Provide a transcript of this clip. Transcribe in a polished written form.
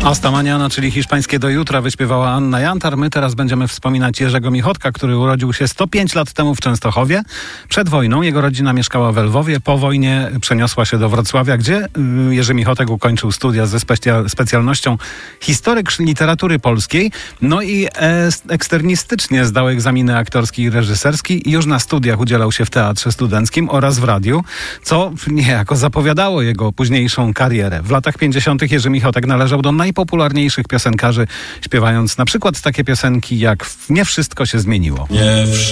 Hasta mañana, czyli hiszpańskie do jutra, wyśpiewała Anna Jantar. My teraz będziemy wspominać Jerzego Michotka, który urodził się 105 lat temu w Częstochowie. Przed wojną jego rodzina mieszkała w Lwowie. Po wojnie przeniosła się do Wrocławia, gdzie Jerzy Michotek ukończył studia ze specjalnością historyk literatury polskiej. No i eksternistycznie zdał egzaminy aktorski i reżyserski i już na studiach udzielał się w teatrze studenckim oraz w radiu, co niejako zapowiadało jego późniejszą karierę. W latach 50. Jerzy Michotek należał do najpopularniejszych piosenkarzy, śpiewając na przykład takie piosenki jak Nie wszystko się zmieniło. Nie